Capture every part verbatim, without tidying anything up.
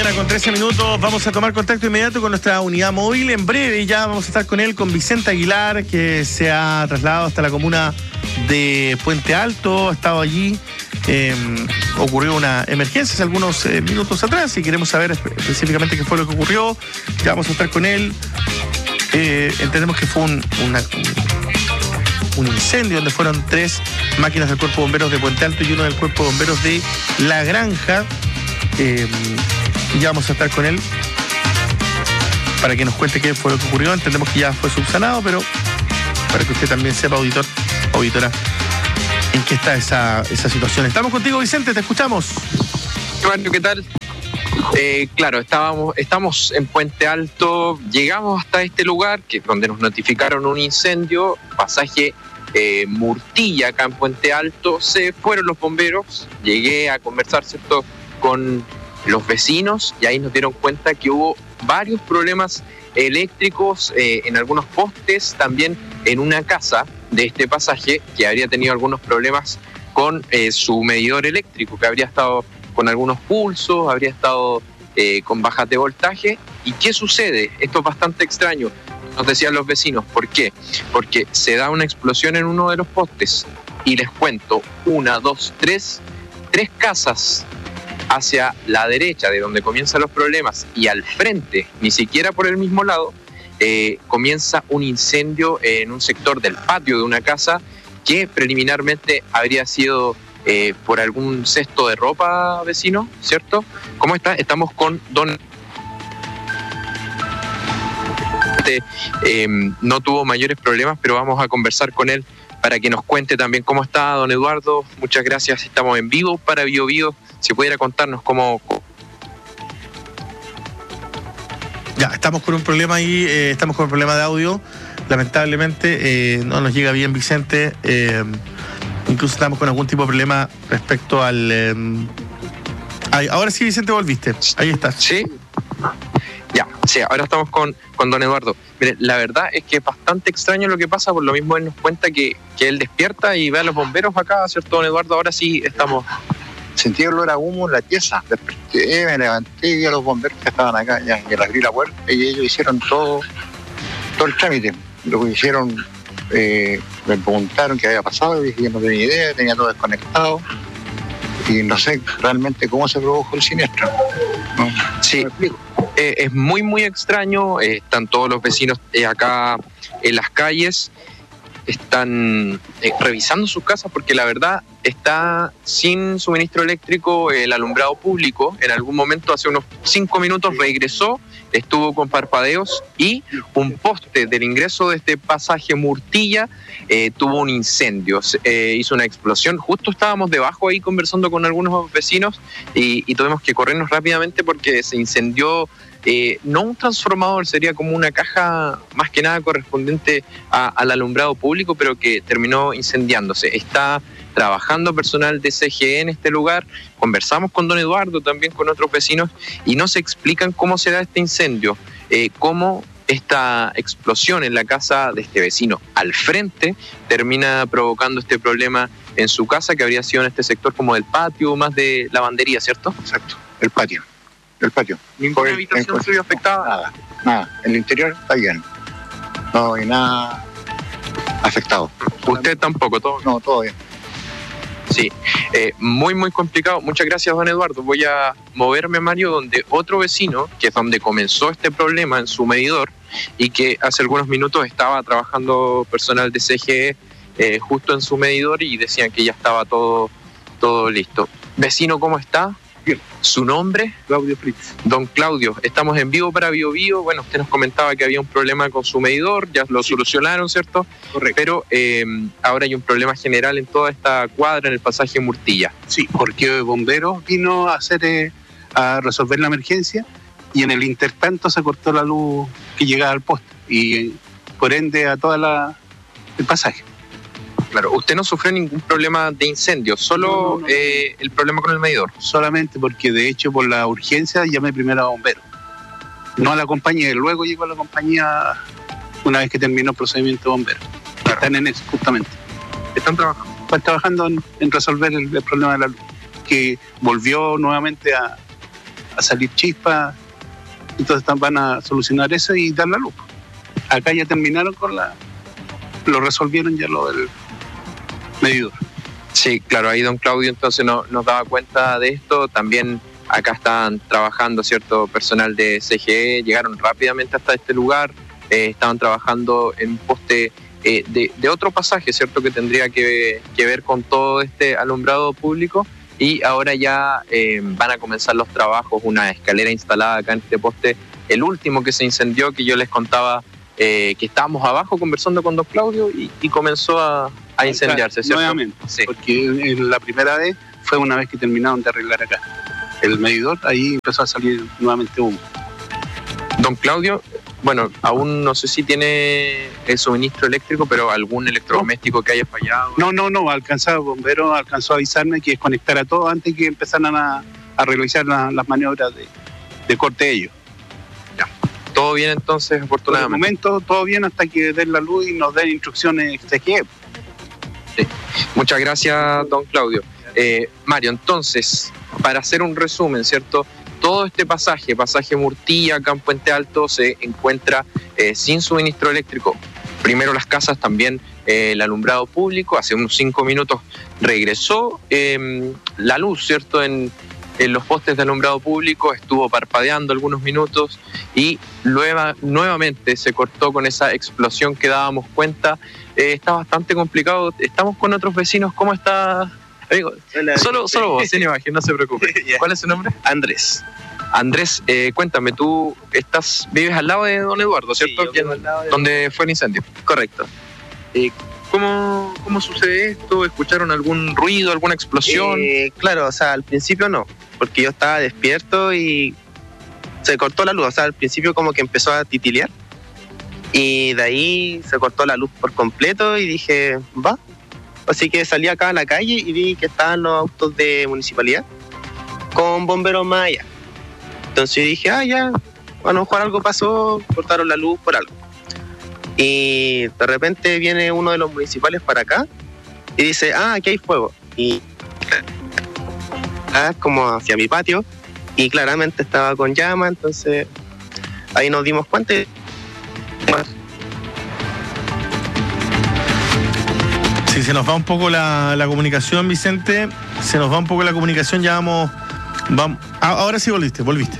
mañana con trece minutos. Vamos a tomar contacto inmediato con nuestra unidad móvil. En breve ya vamos a estar con él, con Vicente Aguilar, que se ha trasladado hasta la comuna de Puente Alto. Ha estado allí. Eh, ocurrió una emergencia hace algunos eh, minutos atrás y queremos saber específicamente qué fue lo que ocurrió. Ya vamos a estar con él. Eh, entendemos que fue un, una, un incendio donde fueron tres máquinas del Cuerpo de Bomberos de Puente Alto y uno del Cuerpo de Bomberos de La Granja. Eh, ya vamos a estar con él para que nos cuente qué fue lo que ocurrió. Entendemos que ya fue subsanado, pero para que usted también sepa, auditor, auditora, en qué está esa, esa situación. Estamos contigo, Vicente, te escuchamos. Bueno, ¿qué tal? Eh, claro, estábamos, estamos en Puente Alto, llegamos hasta este lugar que donde nos notificaron un incendio, pasaje eh, Murtilla, acá en Puente Alto. Se fueron los bomberos, llegué a conversar, ¿cierto?, con los vecinos y ahí nos dieron cuenta que hubo varios problemas eléctricos eh, en algunos postes, también en una casa de este pasaje que habría tenido algunos problemas con eh, su medidor eléctrico, que habría estado con algunos pulsos, habría estado eh, con bajas de voltaje. ¿Y qué sucede? Esto es bastante extraño, nos decían los vecinos. ¿Por qué? Porque se da una explosión en uno de los postes y les cuento, una, dos, tres, tres casas hacia la derecha de donde comienzan los problemas y al frente, ni siquiera por el mismo lado, eh, comienza un incendio en un sector del patio de una casa que preliminarmente habría sido eh, por algún cesto de ropa, vecino, ¿cierto? ¿Cómo está? Estamos con don... Eh, no tuvo mayores problemas, pero vamos a conversar con él para que nos cuente también cómo está don Eduardo. Muchas gracias, estamos en vivo para Bio Bio. Si pudiera contarnos cómo... Ya, estamos con un problema ahí, eh, estamos con un problema de audio. Lamentablemente eh, no nos llega bien, Vicente. Eh, incluso estamos con algún tipo de problema respecto al... Eh, ay, ahora sí, Vicente, volviste. Ahí estás. Sí. Ya, sí, ahora estamos con, con don Eduardo. Mire, la verdad es que es bastante extraño lo que pasa, por lo mismo él nos cuenta que, que él despierta y ve a los bomberos acá, ¿cierto, don Eduardo? Ahora sí estamos... Sentí olor a humo en la pieza, desperté, me levanté y vi a los bomberos que estaban acá, ya, y les abrí la puerta y ellos hicieron todo, todo el trámite. Lo que hicieron, eh, me preguntaron qué había pasado, y dije que no tenía idea, tenía todo desconectado y no sé realmente cómo se produjo el siniestro. ¿No? Sí, eh, es muy muy extraño, eh, están todos los vecinos eh, acá en las calles, están eh, revisando sus casas porque la verdad está sin suministro eléctrico el alumbrado público. En algún momento, hace unos cinco minutos, regresó, estuvo con parpadeos y un poste del ingreso de este pasaje Murtilla eh, tuvo un incendio, eh, hizo una explosión. Justo estábamos debajo ahí conversando con algunos vecinos y, y tuvimos que corrernos rápidamente porque se incendió. Eh, no un transformador, sería como una caja más que nada correspondiente a, al alumbrado público, pero que terminó incendiándose. Está trabajando personal de C G E en este lugar. Conversamos con don Eduardo, también con otros vecinos, y nos explican cómo se da este incendio, eh, cómo esta explosión en la casa de este vecino al frente termina provocando este problema en su casa, que habría sido en este sector como del patio, más de lavandería, ¿cierto? Exacto, el patio. El patio. ¿Ninguna habitación se vio afectada? Nada, nada. El interior está bien. No hay nada afectado. ¿Usted tampoco? ¿Todo? No, todo bien. Sí, eh, muy muy complicado. Muchas gracias, don Eduardo. Voy a moverme, Mario, donde otro vecino, que es donde comenzó este problema en su medidor y que hace algunos minutos estaba trabajando personal de C G E eh, justo en su medidor y decían que ya estaba todo, todo listo. Vecino, ¿cómo está? Bien. ¿Su nombre? Claudio Fritz. Don Claudio, estamos en vivo para Bio Bio. Bueno, usted nos comentaba que había un problema con su medidor, ya lo sí. solucionaron, ¿cierto? Correcto. Pero eh, ahora hay un problema general en toda esta cuadra, en el pasaje Murtilla. Sí, porque Bomberos vino a hacer eh, a resolver la emergencia y en el intertanto se cortó la luz que llegaba al poste y por ende a toda la el pasaje. Claro, usted no sufrió ningún problema de incendio, solo no, no, no. Eh, el problema con el medidor. Solamente porque de hecho por la urgencia llamé primero a bomberos, no a la compañía, y luego llegó a la compañía una vez que terminó el procedimiento de bomberos. Claro. Están en eso justamente. ¿Están trabajando? Están trabajando en, en resolver el, el problema de la luz, que volvió nuevamente a, a salir chispas, entonces van a solucionar eso y dar la luz. Acá ya terminaron con la, lo resolvieron ya lo del medidor. Sí, claro, ahí don Claudio entonces no, nos daba cuenta de esto. También acá estaban trabajando cierto personal de C G E, llegaron rápidamente hasta este lugar, eh, estaban trabajando en un poste eh, de, de otro pasaje, cierto, que tendría que, que ver con todo este alumbrado público, y ahora ya eh, van a comenzar los trabajos, una escalera instalada acá en este poste, el último que se incendió, que yo les contaba eh, que estábamos abajo conversando con don Claudio y, y comenzó a, a incendiarse, ¿cierto? Nuevamente, sí. Porque en la primera vez fue una vez que terminaron de arreglar acá el medidor, ahí empezó a salir nuevamente humo. Don Claudio, bueno, aún no sé si tiene el suministro eléctrico, pero algún electrodoméstico no. que haya fallado. No, no, no, alcanzó, el bombero alcanzó a avisarme que desconectara todo antes que empezaran a, a realizar la, las maniobras de, de corte de ellos. Ya. Todo bien entonces, afortunadamente. Por el momento todo bien hasta que den la luz y nos den instrucciones C G E. Sí. Muchas gracias, don Claudio. Eh, Mario, entonces, para hacer un resumen, ¿cierto? Todo este pasaje, pasaje Murtilla, acá en Puente Alto, se encuentra eh, sin suministro eléctrico. Primero las casas, también eh, el alumbrado público. Hace unos cinco minutos regresó eh, la luz, ¿cierto? En, en los postes de alumbrado público, estuvo parpadeando algunos minutos y luego, nuevamente se cortó con esa explosión que dábamos cuenta. Eh, está bastante complicado. Estamos con otros vecinos. ¿Cómo está? Amigo, Hola. Solo, solo vos, sin imagen, no se preocupe. Yeah. ¿Cuál es su nombre? Andrés. Andrés, eh, cuéntame, tú estás, vives al lado de don Eduardo, ¿cierto? Sí, yo vivo al lado de... ¿Dónde fue el incendio? Correcto. Eh, ¿cómo, ¿Cómo sucede esto? ¿Escucharon algún ruido, alguna explosión? Eh, claro, o sea, al principio no, porque yo estaba despierto y se cortó la luz. O sea, al principio como que empezó a titilear y de ahí se cortó la luz por completo y dije, va. Así que salí acá a la calle y vi que estaban los autos de municipalidad con bomberos más allá. Entonces dije, ah, ya, a lo mejor algo pasó, cortaron la luz por algo. Y de repente viene uno de los municipales para acá y dice, ah, aquí hay fuego. Y ah, como hacia mi patio y claramente estaba con llama, entonces ahí nos dimos cuenta. Si se nos va un poco la, la comunicación, Vicente, se nos va un poco la comunicación, ya vamos, vamos. Ahora sí volviste, volviste.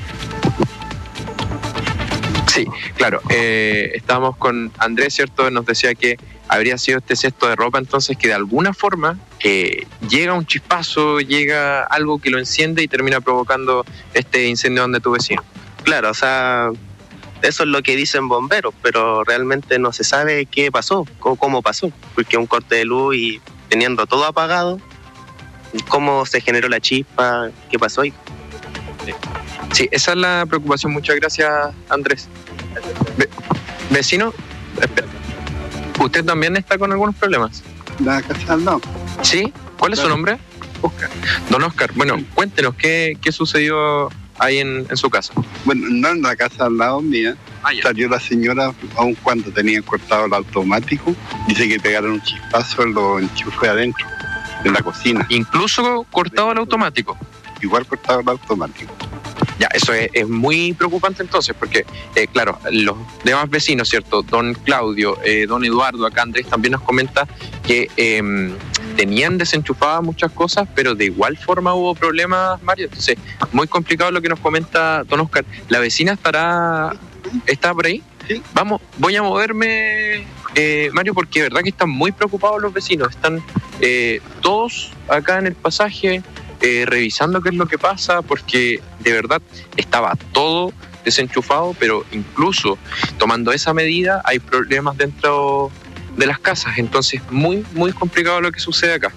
Sí, claro, eh, estábamos con Andrés, ¿cierto? Nos decía que habría sido este cesto de ropa, entonces que de alguna forma eh, llega un chispazo, llega algo que lo enciende y termina provocando este incendio donde tu vecino. Claro, o sea, eso es lo que dicen bomberos, pero realmente no se sabe qué pasó, cómo, cómo pasó, porque un corte de luz y teniendo todo apagado, cómo se generó la chispa, qué pasó ahí. Sí, esa es la preocupación. Muchas gracias, Andrés. Ve- vecino, espera. ¿Usted también está con algunos problemas? La casa no. ¿Sí? ¿Cuál es su nombre? Oscar. Don Oscar, bueno, cuéntenos qué, qué sucedió ahí en, en su casa. Bueno, no en la casa al lado mía, Ah, ya. salió la señora, aun cuando tenía cortado el automático, dice que pegaron un chispazo en los enchufes adentro, en la cocina. Incluso cortado el automático. Igual cortado el automático. Ya, eso es, es muy preocupante entonces, porque, eh, claro, los demás vecinos, ¿cierto? Don Claudio, eh, don Eduardo, acá Andrés también nos comenta que eh, tenían desenchufadas muchas cosas, pero de igual forma hubo problemas, Mario. Entonces, muy complicado lo que nos comenta don Oscar. ¿La vecina estará, está por ahí? Sí. Vamos, voy a moverme, eh, Mario, porque de verdad que están muy preocupados los vecinos. Están eh, todos acá en el pasaje, Eh, revisando qué es lo que pasa, porque de verdad estaba todo desenchufado, pero incluso tomando esa medida hay problemas dentro de las casas, entonces muy, muy complicado lo que sucede acá.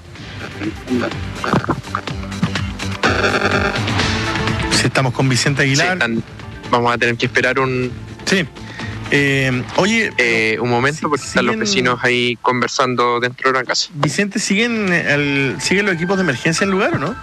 Si estamos con Vicente Sí, Aguilar. están- vamos a tener que esperar un, Sí. Eh, oye, eh, un momento, Sí, porque están los siguen- vecinos ahí conversando dentro de la casa. Vicente, ¿siguen, el, ¿siguen los equipos de emergencia en el lugar o no?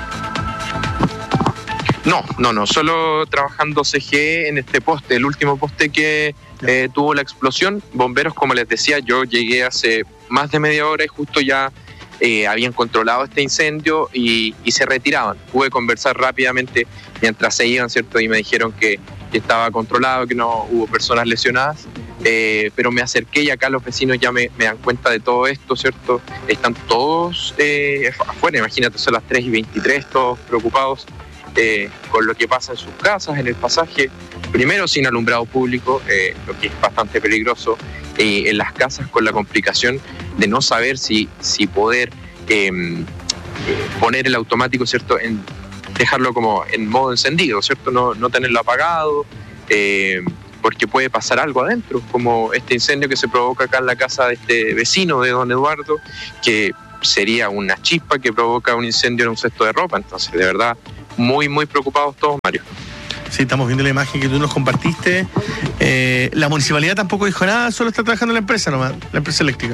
No, no, no, solo trabajando C G E en este poste, el último poste que eh, tuvo la explosión. Bomberos, como les decía, yo llegué hace más de media hora y justo ya eh, habían controlado este incendio y, y se retiraban. Pude conversar rápidamente mientras se iban, ¿cierto? Y me dijeron que, que estaba controlado, que no hubo personas lesionadas. Eh, pero me acerqué y acá los vecinos ya me, me dan cuenta de todo esto, ¿cierto? Están todos eh, afuera, imagínate, son las tres y veintitrés, todos preocupados eh, con lo que pasa en sus casas, en el pasaje. Primero sin alumbrado público, eh, lo que es bastante peligroso, eh, en las casas con la complicación de no saber si, si poder eh, poner el automático, ¿cierto? En dejarlo como en modo encendido, ¿cierto? No, no tenerlo apagado, eh, porque puede pasar algo adentro, como este incendio que se provoca acá en la casa de este vecino de don Eduardo, que sería una chispa que provoca un incendio en un cesto de ropa. Entonces, de verdad, muy, muy preocupados todos, Mario. Sí, estamos viendo la imagen que tú nos compartiste. Eh, la municipalidad tampoco dijo nada, solo está trabajando la empresa nomás, la empresa eléctrica.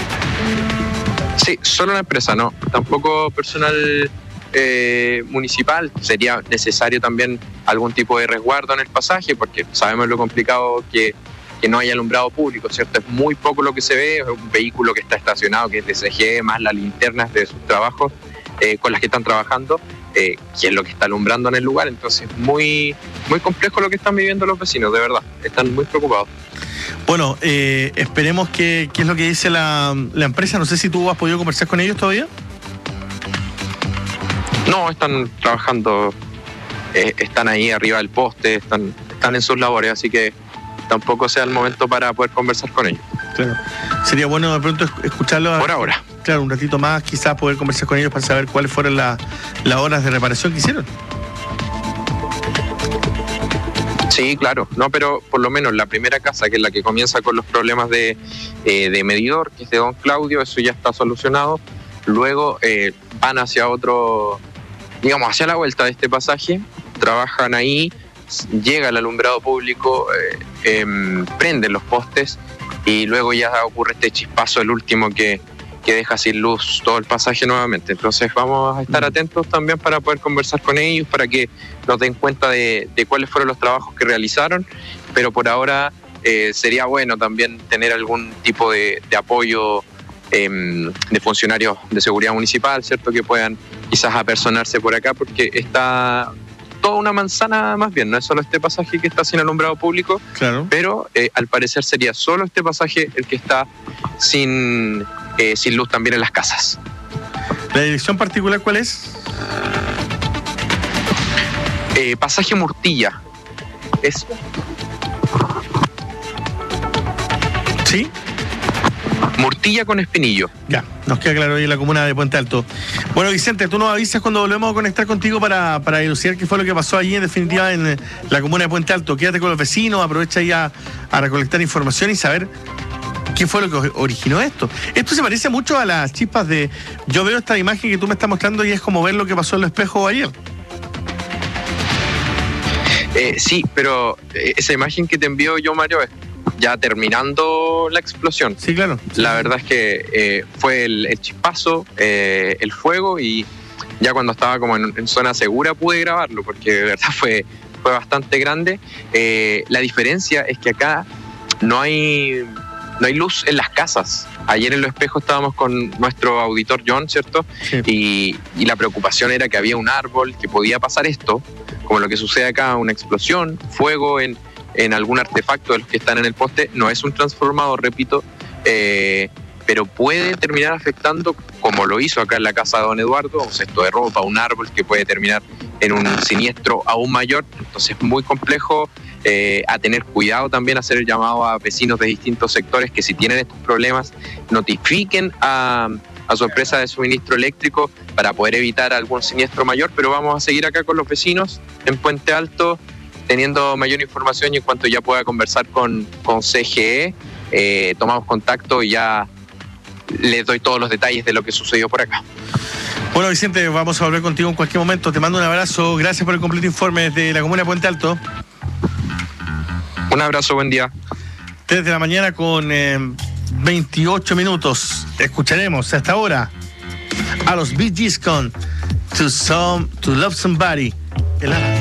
Sí, solo la empresa, no. Tampoco personal eh, municipal. Sería necesario también algún tipo de resguardo en el pasaje, porque sabemos lo complicado que, que no haya alumbrado público, ¿cierto? Es muy poco lo que se ve, es un vehículo que está estacionado, que es de C G E, más las linternas de sus trabajos eh, con las que están trabajando, eh, que es lo que está alumbrando en el lugar. Entonces, muy, muy complejo lo que están viviendo los vecinos, de verdad. Están muy preocupados. Bueno, eh, esperemos que, qué es lo que dice la, la empresa. No sé si tú has podido conversar con ellos todavía. No, están trabajando, eh, están ahí arriba del poste, están, están en sus labores, así que tampoco sea el momento para poder conversar con ellos. Claro. Sería bueno de pronto escucharlo. Por ahora. Claro, un ratito más, quizás poder conversar con ellos para saber cuáles fueron la, las horas de reparación que hicieron. Sí, claro, no, pero por lo menos la primera casa, que es la que comienza con los problemas de, eh, de medidor, que es de don Claudio, eso ya está solucionado. Luego eh, van hacia otro, digamos, hacia la vuelta de este pasaje, trabajan ahí, llega el alumbrado público, eh, eh, prenden los postes y luego ya ocurre este chispazo, el último que, que deja sin luz todo el pasaje nuevamente. Entonces vamos a estar atentos también para poder conversar con ellos, para que nos den cuenta de, de cuáles fueron los trabajos que realizaron, pero por ahora eh, sería bueno también tener algún tipo de, de apoyo eh, de funcionarios de seguridad municipal, ¿cierto? Que puedan quizás apersonarse por acá, porque está toda una manzana más bien, no es solo este pasaje que está sin alumbrado público, claro, pero eh, al parecer sería solo este pasaje el que está sin, eh, sin luz también en las casas. ¿La dirección particular cuál es? Eh, pasaje Murtilla. Es... ¿Sí? Murtilla con Espinillo. Ya, nos queda claro ahí en la comuna de Puente Alto. Bueno, Vicente, tú nos avisas cuando volvemos a conectar contigo para, para elucidar qué fue lo que pasó allí en definitiva en la comuna de Puente Alto. Quédate con los vecinos, aprovecha ahí a, a recolectar información y saber qué fue lo que originó esto. Esto se parece mucho a las chispas de... Yo veo esta imagen que tú me estás mostrando y es como ver lo que pasó en el espejo ayer. Eh, sí, pero esa imagen que te envío yo, Mario, es ya terminando la explosión. Sí, claro. Sí. La verdad es que eh, fue el, el chispazo, eh, el fuego, y ya cuando estaba como en, en zona segura pude grabarlo, porque de verdad fue, fue bastante grande. Eh, la diferencia es que acá no hay, no hay luz en las casas. Ayer en Los Espejos estábamos con nuestro auditor John, ¿cierto? Sí. Y, y la preocupación era que había un árbol, que podía pasar esto, como lo que sucede acá, una explosión, fuego en, en algún artefacto de los que están en el poste. No es un transformador, repito, eh, pero puede terminar afectando, como lo hizo acá en la casa de don Eduardo, un cesto de ropa, un árbol, que puede terminar en un siniestro aún mayor. Entonces es muy complejo, eh, a tener cuidado también, hacer el llamado a vecinos de distintos sectores que si tienen estos problemas notifiquen a... a su empresa de suministro eléctrico para poder evitar algún siniestro mayor. Pero vamos a seguir acá con los vecinos en Puente Alto, teniendo mayor información, y en cuanto ya pueda conversar con, con C G E, eh, tomamos contacto y ya les doy todos los detalles de lo que sucedió por acá. Bueno, Vicente, vamos a volver contigo en cualquier momento. Te mando un abrazo, gracias por el completo informe desde la comuna de Puente Alto. Un abrazo, buen día. tres de la mañana con... Eh, veintiocho minutos. Escucharemos hasta ahora a los Bee Gees con To Some, To Love Somebody. El